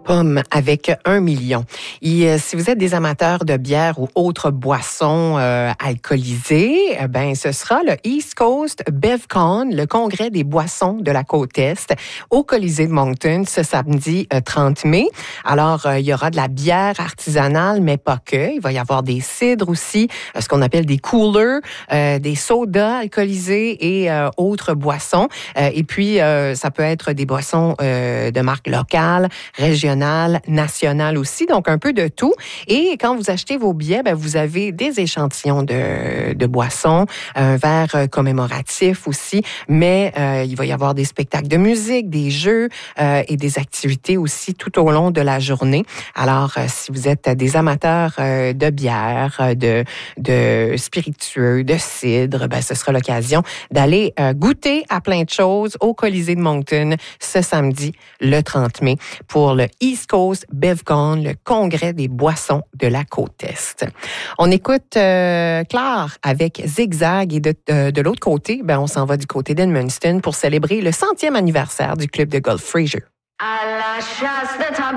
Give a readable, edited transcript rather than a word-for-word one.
Pomme avec 1 million. Et si vous êtes des amateurs de bière ou autres boissons alcoolisées, ce sera le East Coast BevCon, le congrès des boissons de la côte Est, au Colisée de Moncton, ce samedi 30 mai. Alors, il y aura de la bière artisanale, mais pas que. Il va y avoir des cidres aussi, ce qu'on appelle des coolers, des sodas alcoolisés et autres boissons. Et puis, ça peut être des boissons de marque locale, régionale, nationale aussi, donc un peu de tout. Et quand vous achetez vos billets, vous avez des échantillons de boissons, un verre commémoratif aussi, mais il va y avoir des spectacles de musique, des jeux et des activités aussi tout au long de la journée. Alors, si vous êtes des amateurs de bière, de spiritueux, de cidre, ce sera l'occasion d'aller goûter à plein de choses au Colisée de Moncton ce samedi, le 30 mai, pour le East Coast BevCon, le congrès des boissons de la côte Est. On écoute Claire avec Zigzag et de l'autre côté, on s'en va du côté d'Edmundston pour célébrer le 100e anniversaire du club de golf Fraser. À la chasse de ta